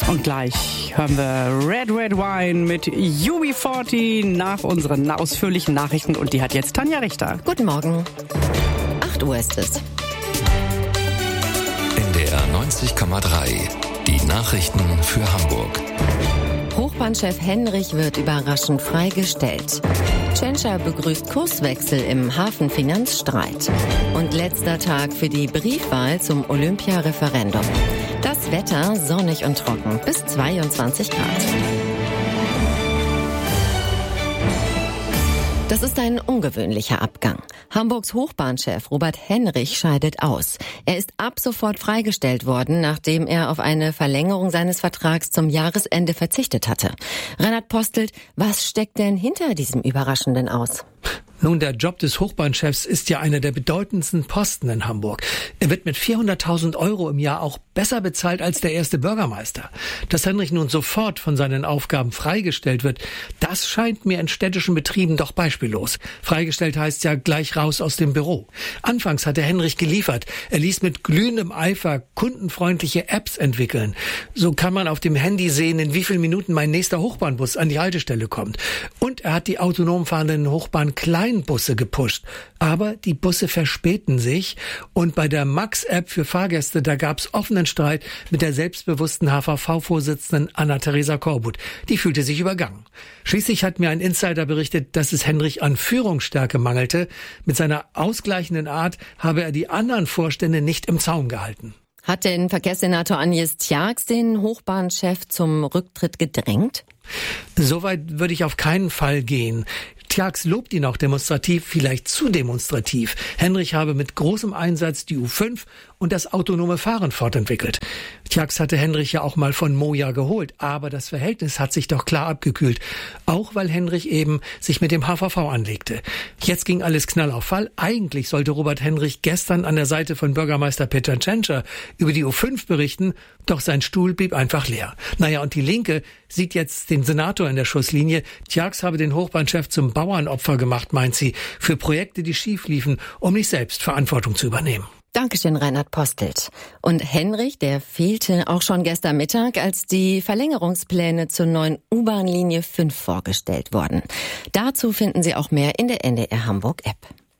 Und gleich hören wir Red Red Wine mit UB40 nach unseren ausführlichen Nachrichten. Und die hat jetzt Tanja Richter. Guten Morgen. 8 Uhr ist es. NDR 90,3. Die Nachrichten für Hamburg. Hochbahnchef Henrich wird überraschend freigestellt. Tschentscher begrüßt Kurswechsel im Hafenfinanzstreit. Und letzter Tag für die Briefwahl zum Olympia-Referendum. Das Wetter sonnig und trocken bis 22 Grad. Das ist ein ungewöhnlicher Abgang. Hamburgs Hochbahnchef Robert Henrich scheidet aus. Er ist ab sofort freigestellt worden, nachdem er auf eine Verlängerung seines Vertrags zum Jahresende verzichtet hatte. Reinhard Postelt, was steckt denn hinter diesem überraschenden Aus? Nun, der Job des Hochbahnchefs ist ja einer der bedeutendsten Posten in Hamburg. Er wird mit 400.000 € im Jahr auch besser bezahlt als der erste Bürgermeister. Dass Henrich nun sofort von seinen Aufgaben freigestellt wird, das scheint mir in städtischen Betrieben doch beispiellos. Freigestellt heißt ja gleich raus aus dem Büro. Anfangs hatte Henrich geliefert. Er ließ mit glühendem Eifer kundenfreundliche Apps entwickeln. So kann man auf dem Handy sehen, in wie vielen Minuten mein nächster Hochbahnbus an die Haltestelle kommt. Und er hat die autonom fahrenden Hochbahn-Kleinbusse gepusht. Aber die Busse verspäten sich. Und bei der Max-App für Fahrgäste, da gab's offenen Streit mit der selbstbewussten HVV-Vorsitzenden Anna-Theresa Korbut. Die fühlte sich übergangen. Schließlich hat mir ein Insider berichtet, dass es Henrich an Führungsstärke mangelte. Mit seiner ausgleichenden Art habe er die anderen Vorstände nicht im Zaum gehalten. Hat denn Verkehrssenator Agnes Tjax den Hochbahnchef zum Rücktritt gedrängt? Soweit würde ich auf keinen Fall gehen. Tjax lobt ihn auch demonstrativ, vielleicht zu demonstrativ. Henrich habe mit großem Einsatz die U5 und das autonome Fahren fortentwickelt. Tjax hatte Henrich ja auch mal von Moja geholt, aber das Verhältnis hat sich doch klar abgekühlt. Auch weil Henrich eben sich mit dem HVV anlegte. Jetzt ging alles Knall auf Fall. Eigentlich sollte Robert Henrich gestern an der Seite von Bürgermeister Peter Tschentscher über die U5 berichten, doch sein Stuhl blieb einfach leer. Naja, und die Linke sieht jetzt den Senator in der Schusslinie. Tjax habe den Hochbahnchef zum Bauernopfer gemacht, meint sie, für Projekte, die schief liefen, um nicht selbst Verantwortung zu übernehmen. Dankeschön, Reinhard Postelt. Und Henrich, der fehlte auch schon gestern Mittag, als die Verlängerungspläne zur neuen U-Bahn-Linie 5 vorgestellt wurden. Dazu finden Sie auch mehr in der NDR Hamburg-App.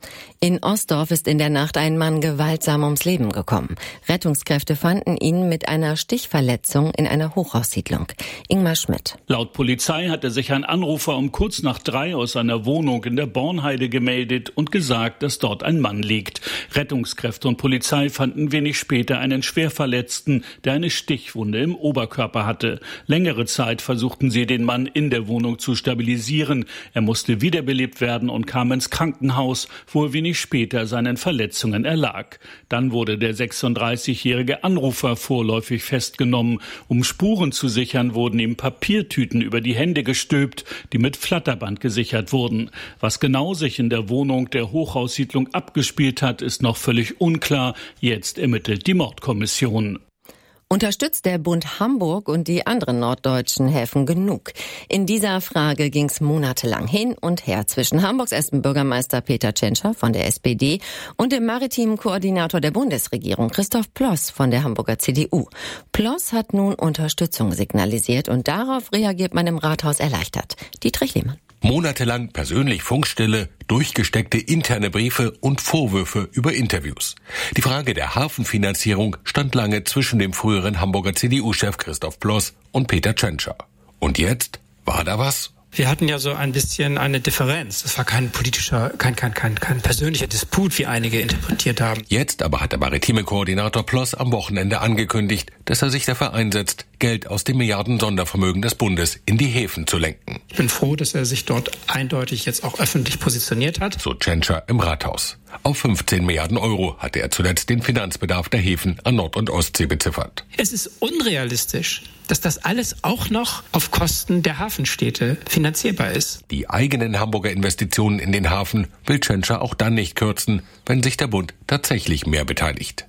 In Ostdorf ist in der Nacht ein Mann gewaltsam ums Leben gekommen. Rettungskräfte fanden ihn mit einer Stichverletzung in einer Hochhaussiedlung. Ingmar Schmidt. Laut Polizei hatte sich ein Anrufer um kurz nach 3 aus seiner Wohnung in der Bornheide gemeldet und gesagt, dass dort ein Mann liegt. Rettungskräfte und Polizei fanden wenig später einen Schwerverletzten, der eine Stichwunde im Oberkörper hatte. Längere Zeit versuchten sie, den Mann in der Wohnung zu stabilisieren. Er musste wiederbelebt werden und kam ins Krankenhaus, wo er wenig später seinen Verletzungen erlag. Dann wurde der 36-jährige Anrufer vorläufig festgenommen. Um Spuren zu sichern, wurden ihm Papiertüten über die Hände gestülpt, die mit Flatterband gesichert wurden. Was genau sich in der Wohnung der Hochhaussiedlung abgespielt hat, ist noch völlig unklar. Jetzt ermittelt die Mordkommission. Unterstützt der Bund Hamburg und die anderen norddeutschen Häfen genug? In dieser Frage ging es monatelang hin und her zwischen Hamburgs ersten Bürgermeister Peter Tschentscher von der SPD und dem maritimen Koordinator der Bundesregierung Christoph Ploss von der Hamburger CDU. Ploss hat nun Unterstützung signalisiert und darauf reagiert man im Rathaus erleichtert. Dietrich Lehmann. Monatelang persönlich Funkstille, durchgesteckte interne Briefe und Vorwürfe über Interviews. Die Frage der Hafenfinanzierung stand lange zwischen dem früheren Hamburger CDU-Chef Christoph Ploss und Peter Tschentscher. Und jetzt? War da was? Wir hatten ja so ein bisschen eine Differenz. Das war kein politischer, kein persönlicher Disput, wie einige interpretiert haben. Jetzt aber hat der maritime Koordinator Ploss am Wochenende angekündigt, dass er sich dafür einsetzt, Geld aus dem Milliarden-Sondervermögen des Bundes in die Häfen zu lenken. Ich bin froh, dass er sich dort eindeutig jetzt auch öffentlich positioniert hat. So Tschentscher im Rathaus. Auf 15 Milliarden Euro hatte er zuletzt den Finanzbedarf der Häfen an Nord- und Ostsee beziffert. Es ist unrealistisch, dass das alles auch noch auf Kosten der Hafenstädte finanzierbar ist. Die eigenen Hamburger Investitionen in den Hafen will Tschentscher auch dann nicht kürzen, wenn sich der Bund tatsächlich mehr beteiligt.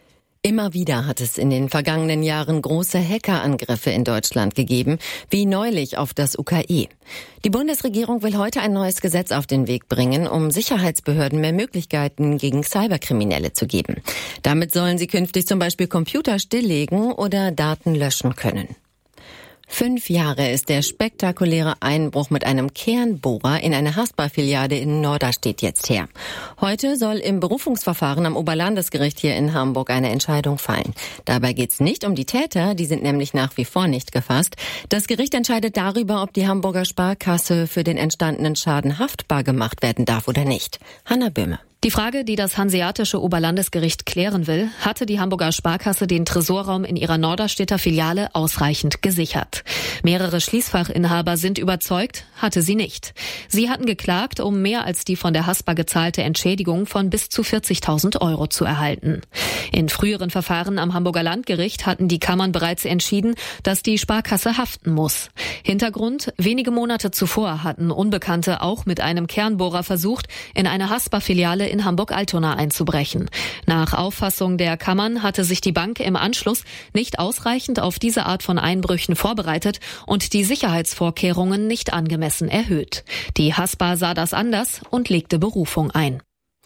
Immer wieder hat es in den vergangenen Jahren große Hackerangriffe in Deutschland gegeben, wie neulich auf das UKE. Die Bundesregierung will heute ein neues Gesetz auf den Weg bringen, um Sicherheitsbehörden mehr Möglichkeiten gegen Cyberkriminelle zu geben. Damit sollen sie künftig zum Beispiel Computer stilllegen oder Daten löschen können. 5 Jahre ist der spektakuläre Einbruch mit einem Kernbohrer in eine Haspa-Filiale in Norderstedt jetzt her. Heute soll im Berufungsverfahren am Oberlandesgericht hier in Hamburg eine Entscheidung fallen. Dabei geht's nicht um die Täter, die sind nämlich nach wie vor nicht gefasst. Das Gericht entscheidet darüber, ob die Hamburger Sparkasse für den entstandenen Schaden haftbar gemacht werden darf oder nicht. Hanna Böhme. Die Frage, die das Hanseatische Oberlandesgericht klären will, hatte die Hamburger Sparkasse den Tresorraum in ihrer Norderstedter Filiale ausreichend gesichert. Mehrere Schließfachinhaber sind überzeugt, hatte sie nicht. Sie hatten geklagt, um mehr als die von der Haspa gezahlte Entschädigung von bis zu 40.000 Euro zu erhalten. In früheren Verfahren am Hamburger Landgericht hatten die Kammern bereits entschieden, dass die Sparkasse haften muss. Hintergrund: wenige Monate zuvor hatten Unbekannte auch mit einem Kernbohrer versucht, in eine Haspa-Filiale in Hamburg-Altona einzubrechen. Nach Auffassung der Kammern hatte sich die Bank im Anschluss nicht ausreichend auf diese Art von Einbrüchen vorbereitet und die Sicherheitsvorkehrungen nicht angemessen erhöht. Die Haspa sah das anders und legte Berufung ein.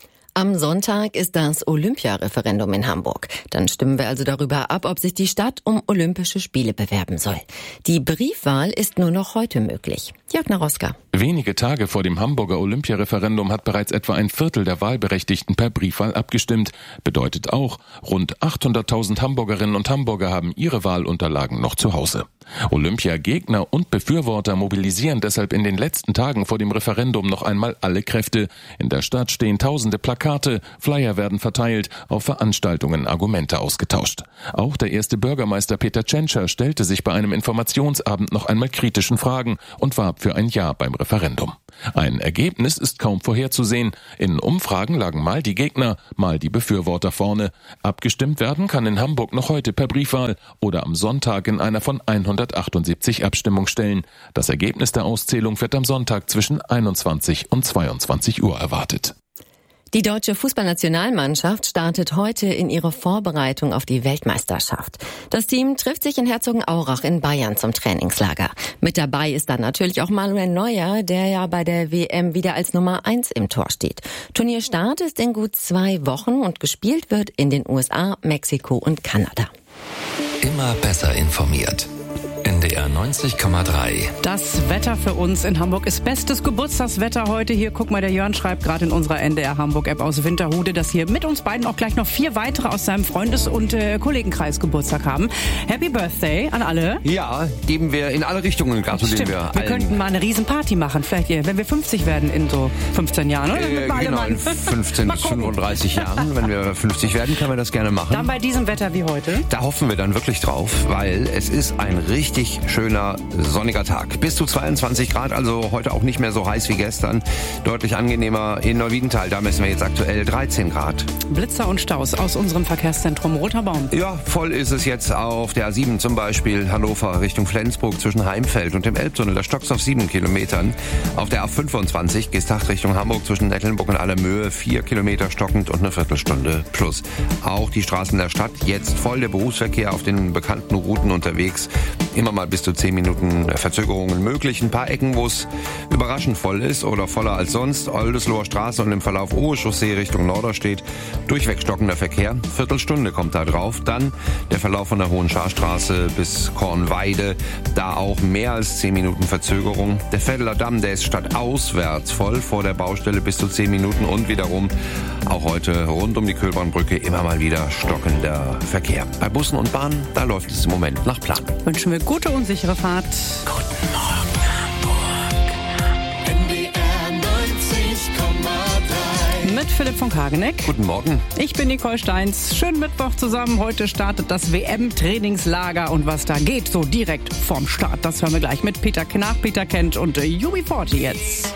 Am Sonntag ist das Olympia-Referendum in Hamburg. Dann stimmen wir also darüber ab, ob sich die Stadt um Olympische Spiele bewerben soll. Die Briefwahl ist nur noch heute möglich. Jörg Naroska. Wenige Tage vor dem Hamburger Olympia-Referendum hat bereits etwa ein Viertel der Wahlberechtigten per Briefwahl abgestimmt. Bedeutet auch, rund 800.000 Hamburgerinnen und Hamburger haben ihre Wahlunterlagen noch zu Hause. Olympia-Gegner und Befürworter mobilisieren deshalb in den letzten Tagen vor dem Referendum noch einmal alle Kräfte. In der Stadt stehen tausende Plakate, Flyer werden verteilt, auf Veranstaltungen Argumente ausgetauscht. Auch der erste Bürgermeister Peter Tschentscher stellte sich bei einem Informationsabend noch einmal kritischen Fragen und warb für ein Ja beim Referendum. Ein Ergebnis ist kaum vorherzusehen. In Umfragen lagen mal die Gegner, mal die Befürworter vorne. Abgestimmt werden kann in Hamburg noch heute per Briefwahl oder am Sonntag in einer von 178 Abstimmungsstellen. Das Ergebnis der Auszählung wird am Sonntag zwischen 21 und 22 Uhr erwartet. Die deutsche Fußballnationalmannschaft startet heute in ihre Vorbereitung auf die Weltmeisterschaft. Das Team trifft sich in Herzogenaurach in Bayern zum Trainingslager. Mit dabei ist dann natürlich auch Manuel Neuer, der ja bei der WM wieder als Nummer 1 im Tor steht. Turnierstart ist in gut 2 Wochen und gespielt wird in den USA, Mexiko und Kanada. Immer besser informiert. NDR 90,3. Das Wetter für uns in Hamburg ist bestes Geburtstagswetter heute. Hier, guck mal, der Jörn schreibt gerade in unserer NDR Hamburg-App aus Winterhude, dass hier mit uns beiden auch gleich noch 4 weitere aus seinem Freundes- und Kollegenkreis Geburtstag haben. Happy Birthday an alle. Ja, geben wir in alle Richtungen, gratulieren wir allen. Wir könnten mal eine Riesenparty machen, vielleicht wenn wir 50 werden in so 15 Jahren, oder? Genau, in 15 bis 35 Jahren, wenn wir 50 werden, können wir das gerne machen. Dann bei diesem Wetter wie heute? Da hoffen wir dann wirklich drauf, weil es ist ein richtig schöner sonniger Tag. Bis zu 22 Grad, also heute auch nicht mehr so heiß wie gestern. Deutlich angenehmer in Neuwiedental, da messen wir jetzt aktuell 13 Grad. Blitzer und Staus aus unserem Verkehrszentrum Roter Baum. Ja, voll ist es jetzt auf der A7 zum Beispiel Hannover Richtung Flensburg zwischen Heimfeld und dem Elbtunnel. Da stockt's auf 7 Kilometern. Auf der A25 Gestacht Richtung Hamburg zwischen Nettlenburg und Allermöhe 4 Kilometer stockend und eine Viertelstunde plus. Auch die Straßen der Stadt jetzt voll, der Berufsverkehr auf den bekannten Routen unterwegs. Immer mal bis zu 10 Minuten Verzögerungen möglich. Ein paar Ecken, wo es überraschend voll ist oder voller als sonst. Oldesloher Straße und im Verlauf Ohe-Chaussee Richtung Norderstedt. Durchweg stockender Verkehr. Viertelstunde kommt da drauf. Dann der Verlauf von der Hohenscharstraße bis Kornweide. Da auch mehr als 10 Minuten Verzögerung. Der Vetteler Damm, der ist stadtauswärts voll vor der Baustelle bis zu 10 Minuten. Und wiederum auch heute rund um die Köhlbahnbrücke immer mal wieder stockender Verkehr. Bei Bussen und Bahnen, da läuft es im Moment nach Plan. Wünschen wir gute und sichere Fahrt. Guten Morgen, Hamburg. NDR 90,3. Mit Philipp von Kageneck. Guten Morgen. Ich bin Nicole Steins. Schönen Mittwoch zusammen. Heute startet das WM-Trainingslager und was da geht, so direkt vorm Start. Das hören wir gleich mit Peter Knach, Peter Kent und UB40 jetzt.